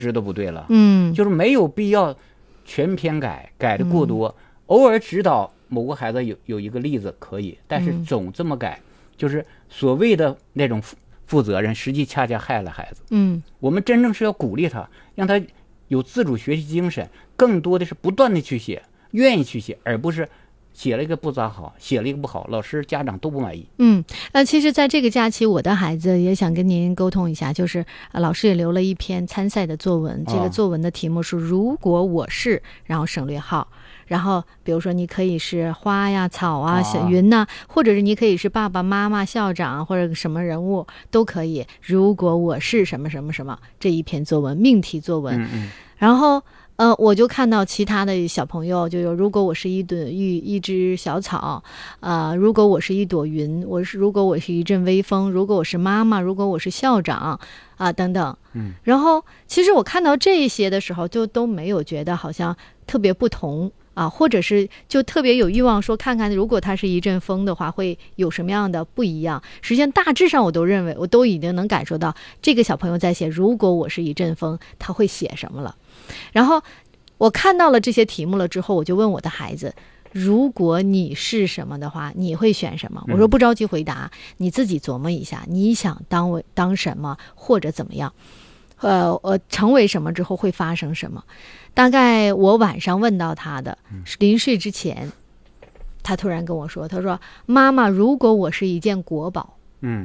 知都不对了。 就是没有必要全篇改的过多，偶尔指导某个孩子有一个例子可以，但是总这么改，就是所谓的那种负责任，实际恰恰害了孩子。我们真正是要鼓励他，让他有自主学习精神，更多的是不断的去写，愿意去写，而不是写了一个不咋好，写了一个不好，老师家长都不满意。 其实在这个假期，我的孩子也想跟您沟通一下，就是老师也留了一篇参赛的作文，这个作文的题目是如果我是，然后省略号，然后比如说你可以是花呀、草啊、小云呐，或者是你可以是爸爸妈妈、校长或者什么人物都可以。如果我是什么什么什么，这一篇作文命题作文。然后我就看到其他的小朋友就有，如果我是一只小草，如果我是一朵云，如果我是一阵微风，如果我是妈妈，如果我是校长等等。然后其实我看到这些的时候，就都没有觉得好像特别不同或者是就特别有欲望说看看如果它是一阵风的话会有什么样的不一样。实际上大致上我都认为，我都已经能感受到这个小朋友在写如果我是一阵风他会写什么了。然后我看到了这些题目了之后，我就问我的孩子，如果你是什么的话你会选什么？我说不着急回答，你自己琢磨一下，你想当什么或者怎么样，成为什么之后会发生什么。大概我晚上问到他的临睡之前，他突然跟我说，他说妈妈，如果我是一件国宝。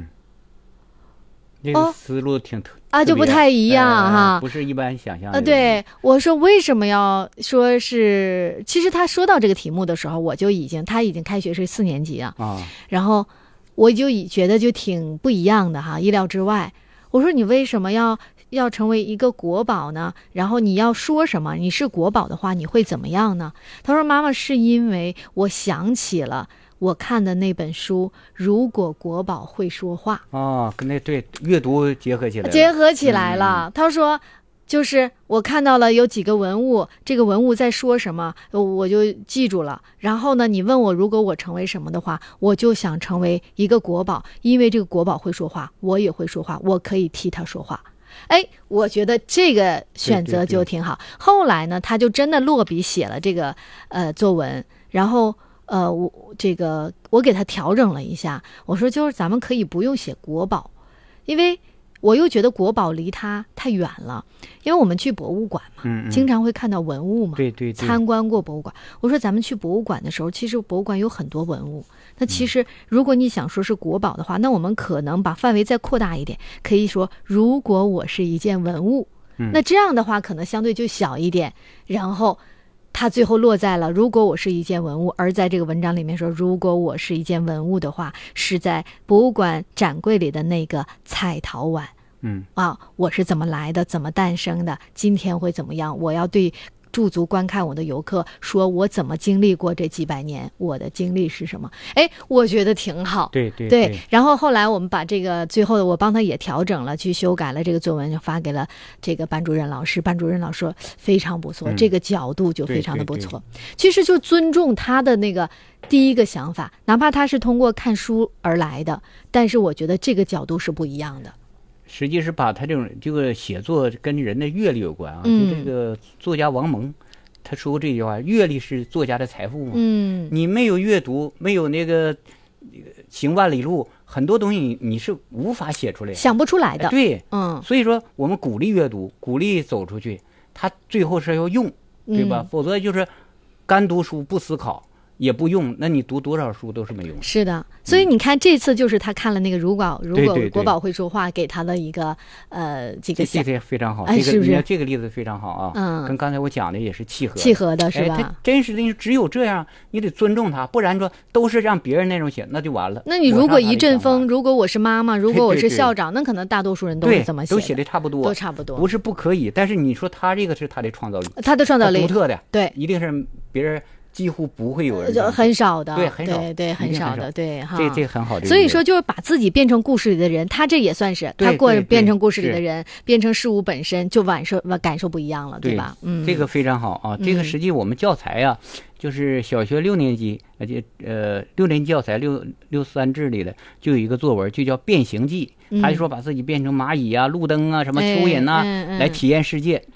这个思路挺就不太一样不是一般想象的。 对，我说为什么要说是，其实他说到这个题目的时候，他已经开学是4年级然后我就觉得就挺不一样的意料之外。我说你为什么要成为一个国宝呢？然后你要说什么？你是国宝的话，你会怎么样呢？他说妈妈，是因为我想起了我看的那本书《如果国宝会说话》 跟那对阅读结合起来了。 他说就是我看到了有几个文物，这个文物在说什么我就记住了。然后呢，你问我如果我成为什么的话，我就想成为一个国宝，因为这个国宝会说话，我也会说话，我可以替他说话。我觉得这个选择就挺好。后来呢，他就真的落笔写了这个作文，然后我给他调整了一下，我说就是咱们可以不用写国宝，因为我又觉得国宝离他太远了，因为我们去博物馆嘛，经常会看到文物嘛， 对， 参观过博物馆。我说咱们去博物馆的时候，其实博物馆有很多文物，那其实如果你想说是国宝的话，那我们可能把范围再扩大一点，可以说如果我是一件文物，那这样的话可能相对就小一点，然后它最后落在了如果我是一件文物。而在这个文章里面说，如果我是一件文物的话，是在博物馆展柜里的那个彩陶碗。我是怎么来的，怎么诞生的，今天会怎么样，我要对驻足观看我的游客说我怎么经历过这几百年，我的经历是什么。我觉得挺好。 对。 然后后来我们把这个最后我帮他也调整了，去修改了这个作文，就发给了这个班主任老师。班主任老师说非常不错，这个角度就非常的不错。其实就尊重他的那个第一个想法，哪怕他是通过看书而来的，但是我觉得这个角度是不一样的。 实际是把他这个写作跟人的阅历有关就这个作家王蒙他说过这句话，阅历是作家的财富嘛。你没有阅读，没有那个行万里路，很多东西你是无法写出来， 想不出来的。 对，所以说我们鼓励阅读，鼓励走出去，他最后是要用，对吧？否则就是干读书不思考也不用，那你读多少书都是没用。 是的，所以你看这次就是他看了那个如果国宝会说话给他的一个这个非常好， 是不是？ 这个例子非常好跟刚才我讲的也是契合的是吧？ 他真是的，只有这样你得尊重他，不然说都是让别人那种写那就完了。 那你如果一阵风，如果我是妈妈，如果我是校长，那可能大多数人都是这么写的， 都写的差不多， 都差不多， 不是不可以，但是你说他这个是他的创造力， 他的创造力独特的， 对， 一定是别人几乎不会有人就很少的， 对，很少， 对，很少的，对哈。 这很好的。 所以说，就是把自己变成故事里的人，他这也算是他变成故事里的人，变成事物本身，就感受不一样了，对吧？ 这个非常好啊。这个实际我们教材啊，就是小学6年级6年级教材663制里的就有一个作文，就叫变形记。他就说把自己变成蚂蚁啊、路灯啊、什么蚯蚓啊，来体验世界。